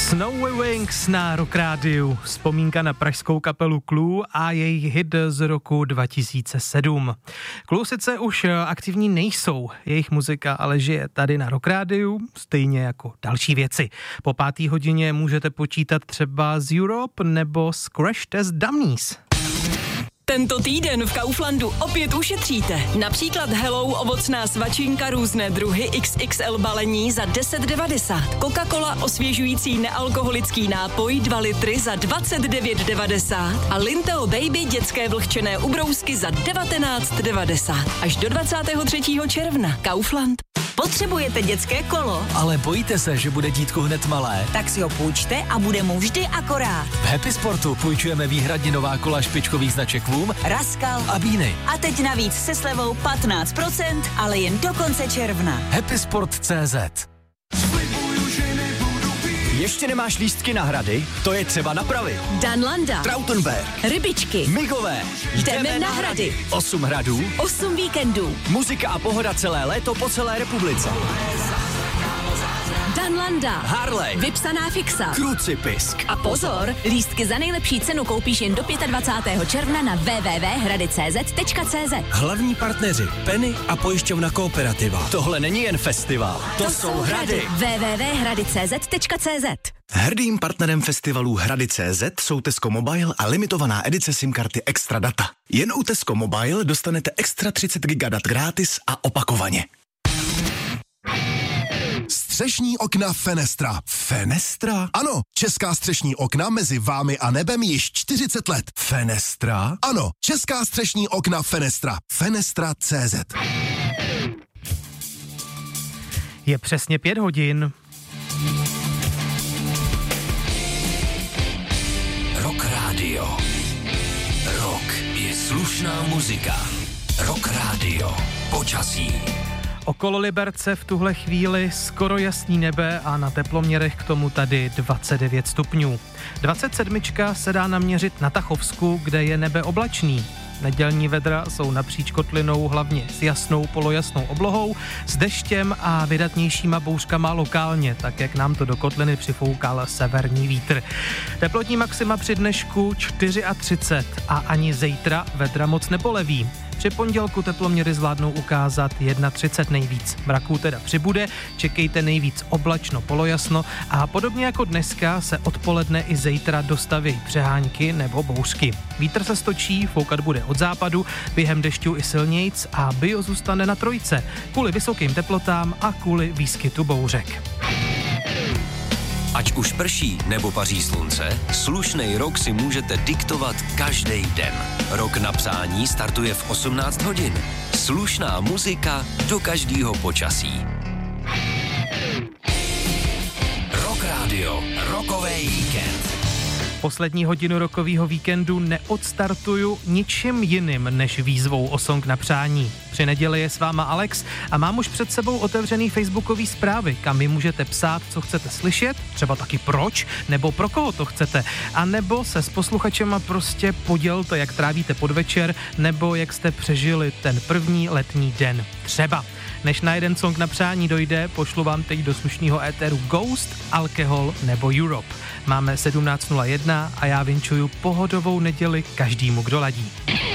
Snowy Wings na Rock Rádiu. Vzpomínka na pražskou kapelu Clue a jejich hit z roku 2007. Clue sice už aktivní nejsou, jejich muzika ale žije tady na Rock Rádiu, stejně jako další věci. Po 5. hodině můžete počítat třeba z Europe nebo z Crash Test Dummies. Tento týden v Kauflandu opět ušetříte. Například Hello ovocná svačinka různé druhy XXL balení za 10,90. Coca-Cola osvěžující nealkoholický nápoj 2 litry za 29,90. A Linteo Baby dětské vlhčené ubrousky za 19,90. Až do 23. června. Kaufland. Potřebujete dětské kolo? Ale bojíte se, že bude dítko hned malé? Tak si ho půjčte a bude mu vždy akorát. V Happy Sportu půjčujeme výhradně nová kola špičkových značek Voom, Raskal a Bíny. A teď navíc se slevou 15%, ale jen do konce června. Happysport.cz. Ještě nemáš lístky na hrady? To je třeba napravit. Danlanda, Trautenberg, Rybičky, Migové. Jdeme na hrady. 8 hradů, 8 víkendů. muzika a pohoda celé léto po celé republice. Danlanda, Harley, vypsaná fixa. Krucipisk. A pozor, lístky za nejlepší cenu koupíš jen do 25. června na www.hradicz.cz. Hlavní partneři Penny a pojišťovna Kooperativa. Tohle není jen festival, to jsou hrady. www.hradicz.cz. Hrdým partnerem festivalů Hrady.cz jsou Tesco Mobile a limitovaná edice SIM-karty Extra Data. Jen u Tesco Mobile dostanete extra 30 GB dat gratis a opakovaně. Střešní okna Fenestra. Fenestra? Ano, česká střešní okna mezi vámi a nebem již 40 let. Fenestra? Ano, česká střešní okna Fenestra. Fenestra.cz. Je přesně 5 hodin. Rock Radio. Rock je slušná muzika. Rock Radio. Počasí. Okolo Liberce v tuhle chvíli skoro jasný nebe a na teploměrech k tomu tady 29 stupňů. 27 se dá naměřit na Tachovsku, kde je nebe oblačný. Nedělní vedra jsou napříč kotlinou hlavně s jasnou, polojasnou oblohou, s deštěm a vydatnějšíma bouřkama lokálně, tak jak nám to do kotliny přifoukal severní vítr. Teplotní maxima při dnešku 34 a ani zítra vedra moc nepoleví. Při pondělku teploměry zvládnou ukázat 31 nejvíc. Mraků teda přibude, čekejte nejvíc oblačno, polojasno a podobně jako dneska se odpoledne i zítra dostaví přehánky nebo bouřky. Vítr se stočí, foukat bude od západu, během dešťů i silnějc a bio zůstane na 3 kvůli vysokým teplotám a kvůli výskytu bouřek. Ať už prší nebo paří slunce, slušnej rok si můžete diktovat každý den. Rok na psání startuje v 18 hodin. Slušná muzika do každého počasí. Rock Radio, rokový víkend. Poslední hodinu rokového víkendu neodstartuju ničím jiným než výzvou o song na přání. Při neděli je s váma Alex a mám už před sebou otevřený facebookový zprávy, kam mi můžete psát, co chcete slyšet, třeba taky proč, nebo pro koho to chcete, a nebo se s posluchačema prostě podělte, jak trávíte podvečer, nebo jak jste přežili ten první letní den. Třeba. Než na jeden song na přání dojde, pošlu vám teď do slušného éteru Ghost, Alkohol nebo Europe. Máme 17:01 a já vinčuju pohodovou neděli každému, kdo ladí.